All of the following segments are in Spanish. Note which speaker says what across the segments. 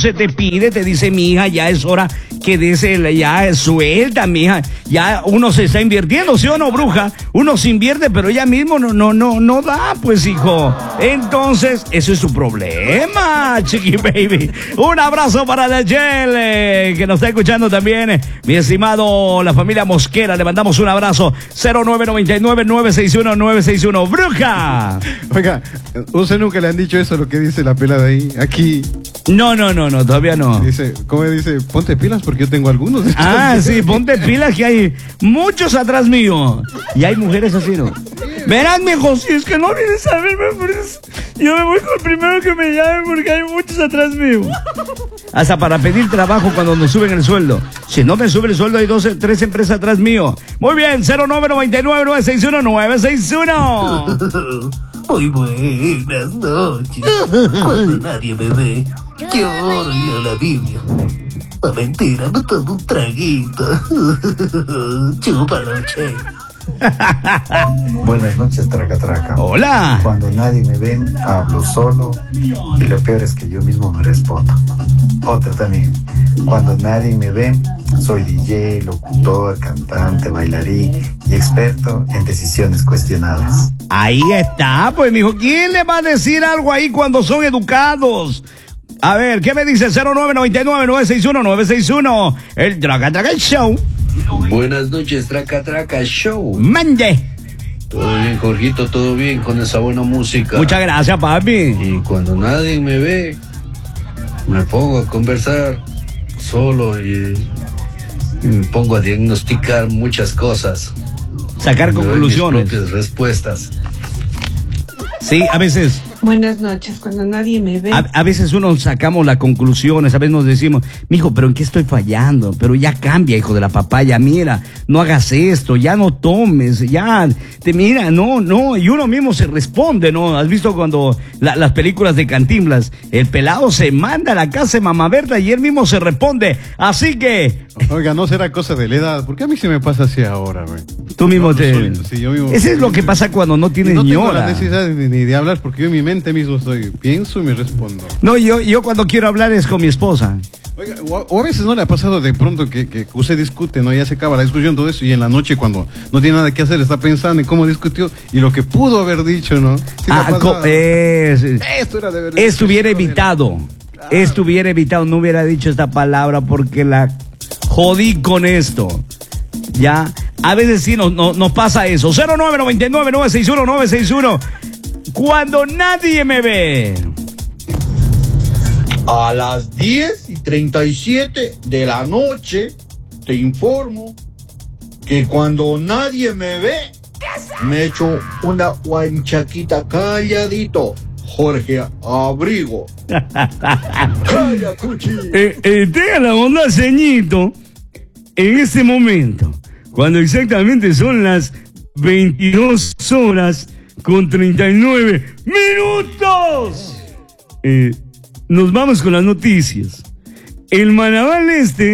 Speaker 1: se te pide, te dice, mija, ya es hora que ya suelta, mija, ya uno se está invirtiendo, ¿sí o no, bruja? Uno se invierte, pero ella mismo no da, pues, hijo. Entonces, eso es su problema, chiqui baby. Un abrazo para la Yele, que nos está escuchando también, mi estimado, la familia Mosquera, le mandamos un abrazo. 0999-961-961, bruja.
Speaker 2: Oiga, ¿usted nunca le han dicho eso, lo que dice la pelada ahí? Aquí.
Speaker 1: No, todavía no.
Speaker 2: Dice, ¿cómo dice? Ponte pilas porque yo tengo algunos.
Speaker 1: Ah, sí, ponte pilas que hay muchos atrás mío. Y hay mujeres así, ¿no? Verán, mijo, si es que no vienes a verme, pues, yo me voy con el primero que me llame porque hay muchos atrás mío. Hasta para pedir trabajo cuando nos suben el sueldo. Si no me sube el sueldo, hay 3 empresas atrás mío. Muy bien, 0999-961-961.
Speaker 3: Muy buenas noches. Cuando nadie me ve, yo oro y leo la Biblia. La mentira, no tomo un traguito. Chúpalo, che.
Speaker 4: Buenas noches, traca traca.
Speaker 1: Hola.
Speaker 4: Cuando nadie me ve, hablo solo y lo peor es que yo mismo me respondo. Otra también. Cuando nadie me ve, soy DJ, locutor, cantante, bailarín y experto en decisiones cuestionadas.
Speaker 1: Ahí está, pues, mijo. ¿Quién le va a decir algo ahí cuando son educados? A ver, ¿qué me dice? 0999-961-961. El Traca Traca Show.
Speaker 5: Buenas noches, Traca Traca Show.
Speaker 1: Mande.
Speaker 5: Todo bien, Jorgito, todo bien con esa buena música.
Speaker 1: Muchas gracias, papi.
Speaker 5: Y cuando nadie me ve, me pongo a conversar solo y me pongo a diagnosticar muchas cosas.
Speaker 1: Sacar conclusiones.
Speaker 5: Mis propias respuestas.
Speaker 1: Sí, a veces.
Speaker 6: Buenas noches, cuando nadie me ve.
Speaker 1: A veces uno sacamos las conclusiones, a veces nos decimos, mijo, pero ¿en qué estoy fallando? Pero ya cambia, hijo de la papaya, mira, no hagas esto, ya no tomes, ya, mira, no, y uno mismo se responde, ¿no? ¿Has visto cuando las películas de Cantinflas, el pelado se manda a la casa de mamá Berta y él mismo se responde, así que...
Speaker 2: Oiga, no será cosa de la edad, porque a mí se me pasa así ahora, güey.
Speaker 1: Tú mismo te...
Speaker 2: Sí, yo mismo...
Speaker 1: Ese es lo que pasa cuando no tienes
Speaker 2: no tengo
Speaker 1: ñora.
Speaker 2: la necesidad ni de hablar, porque yo en mi mente mismo pienso y me respondo.
Speaker 1: No, yo cuando quiero hablar es con mi esposa.
Speaker 2: Oiga, o a veces no le ha pasado de pronto que usted discute, ¿no? Ya se acaba la discusión, todo eso, y en la noche cuando no tiene nada que hacer está pensando en cómo discutió y lo que pudo haber dicho, ¿no? Sí,
Speaker 1: estuviera evitado. Claro. Estuviera evitado, no hubiera dicho esta palabra porque la jodí con esto. Ya, a veces sí nos pasa eso. 0999-961-961. Cuando nadie me ve.
Speaker 7: A las 10:37 de la noche te informo que cuando nadie me ve me echo una guanchaquita calladito. Jorge Abrigo. Calla, cuchi.
Speaker 1: Tenga la bondad, ceñito, en este momento, cuando exactamente son las 22:39 nos vamos con las noticias. El Manaval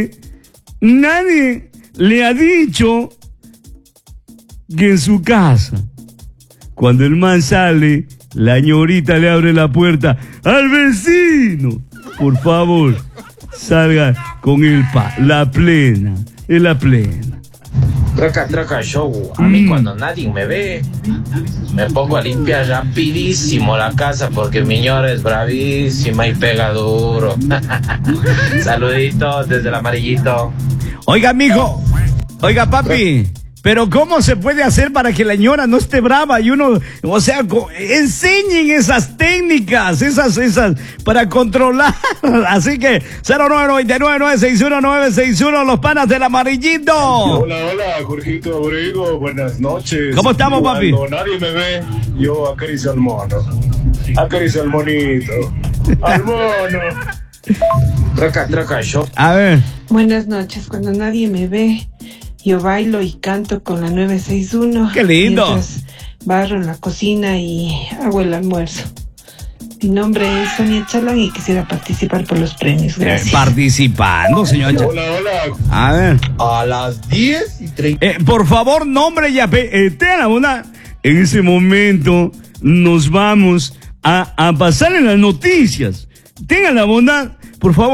Speaker 1: nadie le ha dicho que en su casa, cuando el man sale, la ñorita le abre la puerta al vecino. Por favor, salga con la plena, en la plena.
Speaker 8: Traca Traca Show. A mí cuando nadie me ve, me pongo a limpiar rapidísimo la casa porque mi ñora es bravísima y pega duro. Saluditos desde el Amarillito.
Speaker 1: Oiga, mijo. Oiga, papi. Pero ¿cómo se puede hacer para que la ñora no esté brava? Y uno, o sea, enseñen esas técnicas, esas, para controlar. Así que 0999-961-961, los panas del Amarillito.
Speaker 9: Hola, Jorgito Abrigo, buenas noches.
Speaker 1: ¿Cómo estamos, papi?
Speaker 9: Cuando nadie me ve, yo acaricio al mono. Acaricio al monito. Al mono.
Speaker 8: Traca Show.
Speaker 1: A ver.
Speaker 6: Buenas noches, cuando nadie me ve, yo bailo y canto con la 961.
Speaker 1: ¡Qué lindo!
Speaker 6: Mientras barro en la cocina y hago el almuerzo. Mi nombre es Sonia Chalán y quisiera participar por los premios. Gracias.
Speaker 1: Participando, señor.
Speaker 9: Hola.
Speaker 1: A ver.
Speaker 7: A las 10:30.
Speaker 1: Por favor, nombre y apellido. Tengan la bondad. En ese momento nos vamos a pasar en las noticias. Tengan la bondad, por favor.